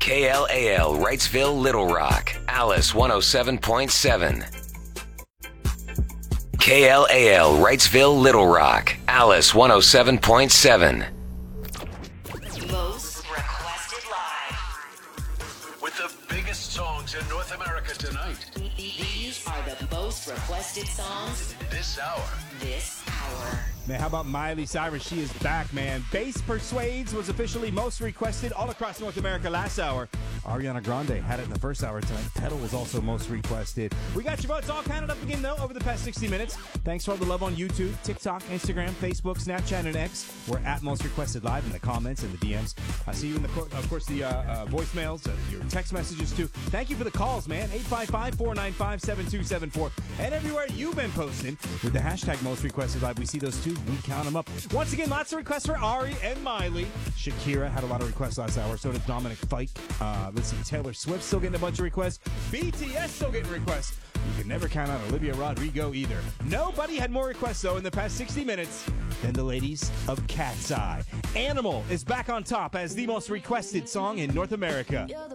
KLAL, Wrightsville, Little Rock, Alice 107.7. KLAL, Wrightsville, Little Rock, Alice 107.7. Most requested live. With the biggest songs in North America tonight. These are the most requested songs This hour. this hour. Man, how about Miley Cyrus? She is back, man. Bass Persuades was officially most requested all across North America last hour. Ariana Grande had it in the first hour tonight. Pedal was also most requested. We got your votes all counted up again, though, over the past 60 minutes. Thanks for all the love on YouTube, TikTok, Instagram, Facebook, Snapchat, and X. We're at Most Requested Live in the comments and the DMs. I see you in the, of course, the voicemails, your text messages, too. Thank you for the calls, man. 855-495-7274. And everywhere you've been posting with the hashtag Most Requested Live. We see those, too. We count them up. Once again, lots of requests for Ari and Miley. Shakira had a lot of requests last hour. So did Dominic Fike. Let's see, Taylor Swift still getting a bunch of requests. BTS still getting requests. You can never count out Olivia Rodrigo either. Nobody had more requests, though, in the past 60 minutes than the ladies of Cat's Eye. Animal is back on top as the most requested song in North America.